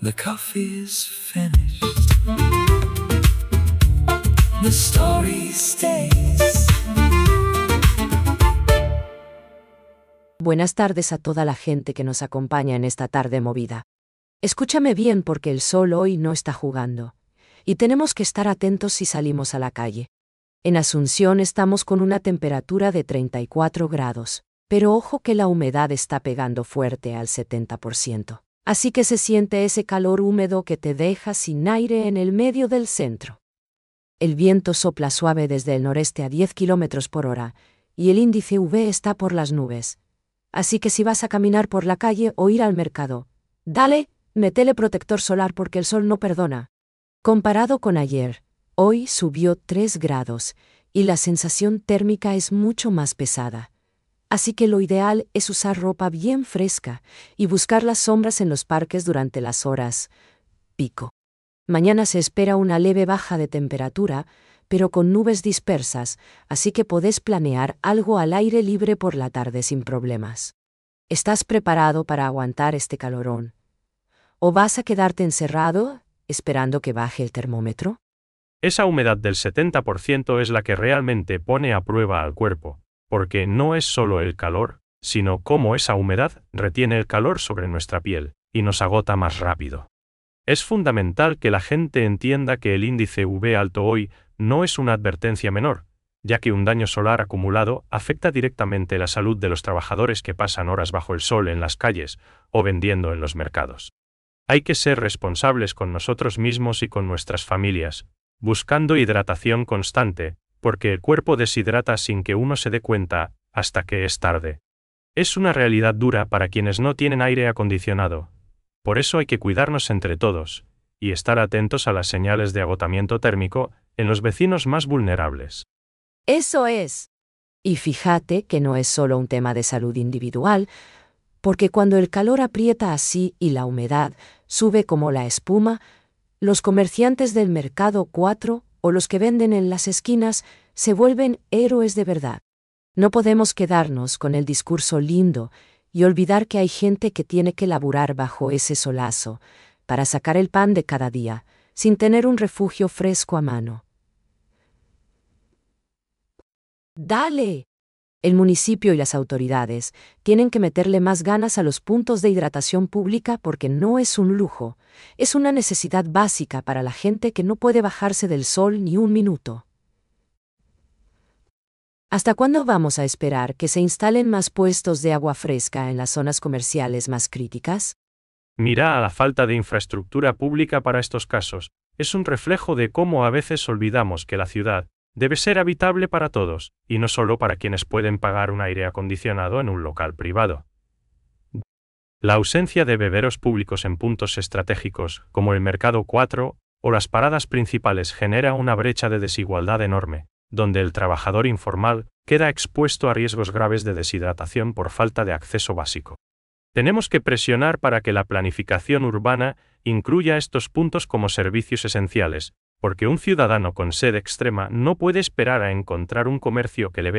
The coffee's finished. The story stays. Buenas tardes a toda la gente que nos acompaña en esta tarde movida. Escúchame bien porque el sol hoy no está jugando. Y tenemos que estar atentos si salimos a la calle. En Asunción estamos con una temperatura de 34 grados, pero ojo que la humedad está pegando fuerte al 70%. Así que se siente ese calor húmedo que te deja sin aire en el medio del centro. El viento sopla suave desde el noreste a 10 km por hora, y el índice UV está por las nubes. Así que si vas a caminar por la calle o ir al mercado, dale, métele protector solar porque el sol no perdona. Comparado con ayer, hoy subió 3 grados, y la sensación térmica es mucho más pesada. Así que lo ideal es usar ropa bien fresca y buscar las sombras en los parques durante las horas pico. Mañana se espera una leve baja de temperatura, pero con nubes dispersas, así que podés planear algo al aire libre por la tarde sin problemas. ¿Estás preparado para aguantar este calorón? ¿O vas a quedarte encerrado, esperando que baje el termómetro? Esa humedad del 70% es la que realmente pone a prueba al cuerpo, porque no es solo el calor, sino cómo esa humedad retiene el calor sobre nuestra piel y nos agota más rápido. Es fundamental que la gente entienda que el índice UV alto hoy no es una advertencia menor, ya que un daño solar acumulado afecta directamente la salud de los trabajadores que pasan horas bajo el sol en las calles o vendiendo en los mercados. Hay que ser responsables con nosotros mismos y con nuestras familias, buscando hidratación constante, porque el cuerpo deshidrata sin que uno se dé cuenta, hasta que es tarde. Es una realidad dura para quienes no tienen aire acondicionado. Por eso hay que cuidarnos entre todos, y estar atentos a las señales de agotamiento térmico en los vecinos más vulnerables. Eso es. Y fíjate que no es solo un tema de salud individual, porque cuando el calor aprieta así y la humedad sube como la espuma, los comerciantes del mercado 4 o los que venden en las esquinas se vuelven héroes de verdad. No podemos quedarnos con el discurso lindo y olvidar que hay gente que tiene que laburar bajo ese solazo para sacar el pan de cada día, sin tener un refugio fresco a mano. ¡Dale! El municipio y las autoridades tienen que meterle más ganas a los puntos de hidratación pública porque no es un lujo, es una necesidad básica para la gente que no puede bajarse del sol ni un minuto. ¿Hasta cuándo vamos a esperar que se instalen más puestos de agua fresca en las zonas comerciales más críticas? Mira a la falta de infraestructura pública para estos casos. Es un reflejo de cómo a veces olvidamos que la ciudad debe ser habitable para todos, y no solo para quienes pueden pagar un aire acondicionado en un local privado. La ausencia de beberos públicos en puntos estratégicos, como el Mercado 4 o las paradas principales, genera una brecha de desigualdad enorme, donde el trabajador informal queda expuesto a riesgos graves de deshidratación por falta de acceso básico. Tenemos que presionar para que la planificación urbana incluya estos puntos como servicios esenciales, porque un ciudadano con sed extrema no puede esperar a encontrar un comercio que le venda